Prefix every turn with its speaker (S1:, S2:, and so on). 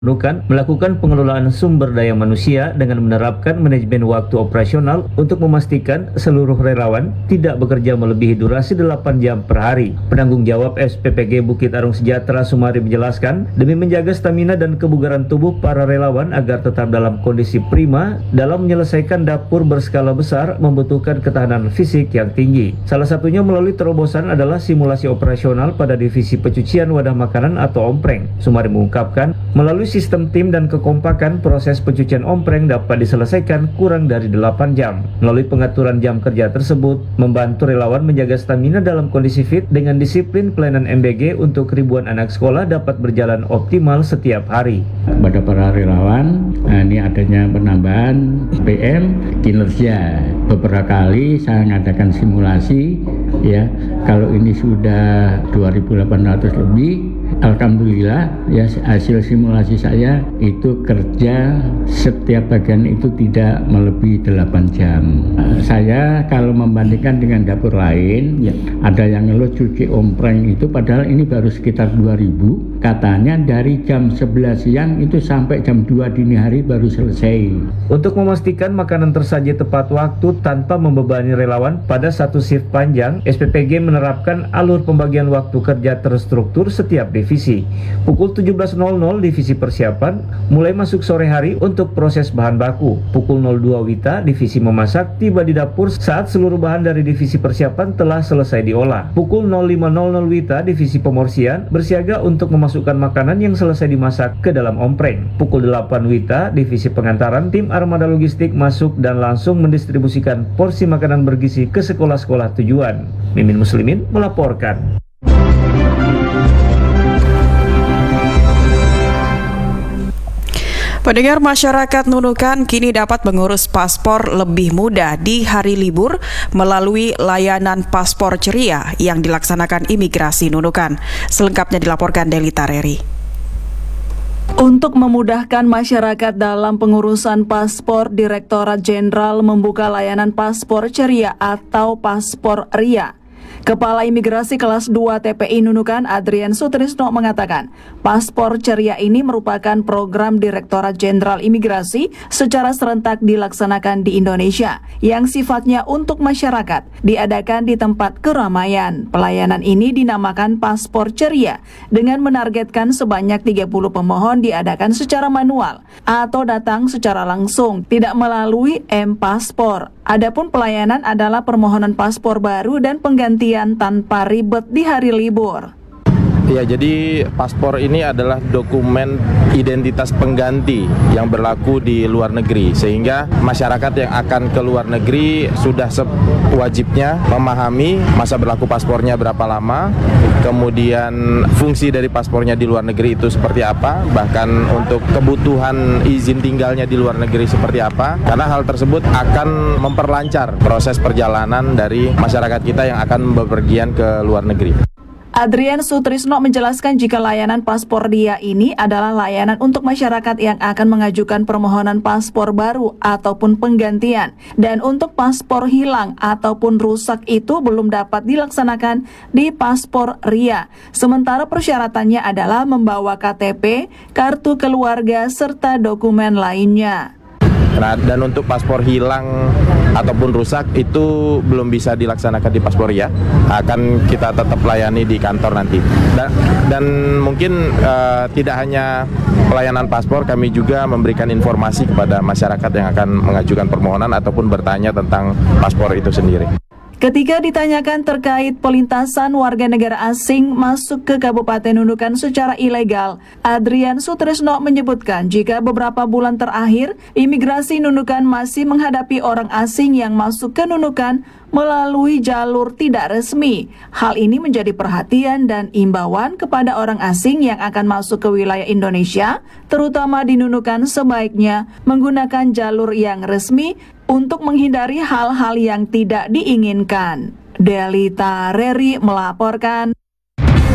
S1: Nunukan melakukan pengelolaan sumber daya manusia dengan menerapkan manajemen waktu operasional untuk memastikan seluruh relawan tidak bekerja melebihi durasi 8 jam per hari. Penanggung jawab SPPG Bukit Arung Sejahtera Sumari menjelaskan, demi menjaga stamina dan kebugaran tubuh para relawan agar tetap dalam kondisi prima dalam menyelesaikan dapur berskala besar membutuhkan ketahanan fisik yang tinggi. Salah satunya melalui terobosan adalah simulasi operasional pada divisi pencucian wadah makanan atau ompreng. Sumari mengungkapkan, melalui sistem tim dan kekompakan, proses pencucian ompreng dapat diselesaikan kurang dari 8 jam. Melalui pengaturan jam kerja tersebut, membantu relawan menjaga stamina dalam kondisi fit dengan disiplin pelayanan MBG untuk ribuan anak sekolah dapat berjalan optimal setiap hari.
S2: Kepada para relawan, ini adanya penambahan PM kinerja. Beberapa kali saya mengadakan simulasi, ya. Kalau ini sudah 2.800 lebih, alhamdulillah ya, hasil simulasi saya itu kerja setiap bagian itu tidak melebihi 8 jam. Saya kalau membandingkan dengan dapur lain, ya, ada yang ngeluh cuci ompreng itu padahal ini baru sekitar 2.000. Katanya dari jam 11 siang itu sampai jam 2 dini hari baru selesai.
S1: Untuk memastikan makanan tersaji tepat waktu tanpa membebani relawan pada satu shift panjang, SPPG menerapkan alur pembagian waktu kerja terstruktur setiap divisi. Pukul 17.00 divisi persiapan mulai masuk sore hari untuk proses bahan baku. Pukul 02 Wita divisi memasak tiba di dapur saat seluruh bahan dari divisi persiapan telah selesai diolah. Pukul 05.00 Wita divisi pemorsian bersiaga untuk memasukkan makanan yang selesai dimasak ke dalam ompreng. Pukul 8 Wita divisi pengantaran tim armada logistik masuk dan langsung mendistribusikan porsi makanan bergizi ke sekolah-sekolah tujuan. Mimin Muslimin melaporkan.
S3: Pendengar, masyarakat Nunukan kini dapat mengurus paspor lebih mudah di hari libur melalui layanan paspor ceria yang dilaksanakan imigrasi Nunukan. Selengkapnya dilaporkan Deli Tareri.
S4: Untuk memudahkan masyarakat dalam pengurusan paspor, Direktorat Jenderal membuka layanan paspor ceria atau paspor RIA. Kepala Imigrasi Kelas 2 TPI Nunukan, Adrian Sutrisno, mengatakan paspor ceria ini merupakan program Direktorat Jenderal Imigrasi secara serentak dilaksanakan di Indonesia yang sifatnya untuk masyarakat, diadakan di tempat keramaian. Pelayanan ini dinamakan paspor ceria dengan menargetkan sebanyak 30 pemohon diadakan secara manual atau datang secara langsung, tidak melalui M-Paspor. Adapun pelayanan adalah permohonan paspor baru dan penggantian tanpa ribet di hari libur.
S5: Ya, jadi paspor ini adalah dokumen identitas pengganti yang berlaku di luar negeri, sehingga masyarakat yang akan ke luar negeri sudah sewajibnya memahami masa berlaku paspornya berapa lama, kemudian fungsi dari paspornya di luar negeri itu seperti apa, bahkan untuk kebutuhan izin tinggalnya di luar negeri seperti apa, karena hal tersebut akan memperlancar proses perjalanan dari masyarakat kita yang akan bepergian ke luar negeri.
S4: Adrian Sutrisno menjelaskan jika layanan paspor RIA ini adalah layanan untuk masyarakat yang akan mengajukan permohonan paspor baru ataupun penggantian, dan untuk paspor hilang ataupun rusak itu belum dapat dilaksanakan di paspor RIA. Sementara persyaratannya adalah membawa KTP, kartu keluarga, serta dokumen lainnya.
S5: Nah, dan untuk paspor hilang ataupun rusak itu belum bisa dilaksanakan di paspor ya, akan kita tetap layani di kantor nanti. Dan mungkin tidak hanya pelayanan paspor, kami juga memberikan informasi kepada masyarakat yang akan mengajukan permohonan ataupun bertanya tentang paspor itu sendiri.
S4: Ketika ditanyakan terkait pelintasan warga negara asing masuk ke Kabupaten Nunukan secara ilegal, Adrian Sutrisno menyebutkan jika beberapa bulan terakhir, imigrasi Nunukan masih menghadapi orang asing yang masuk ke Nunukan melalui jalur tidak resmi. Hal ini menjadi perhatian dan imbauan kepada orang asing yang akan masuk ke wilayah Indonesia, terutama di Nunukan, sebaiknya menggunakan jalur yang resmi untuk menghindari hal-hal yang tidak diinginkan. Deli Tareri melaporkan.